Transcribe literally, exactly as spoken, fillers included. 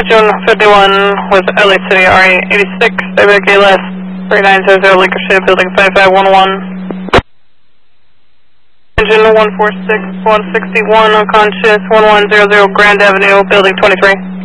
June fifty-one with L A City R A eighty-six, David K. Left, three nine zero zero Lancashire, building five five one one. Engine one four six one sixty-one, unconscious, one one zero zero Grand Avenue, building twenty-three.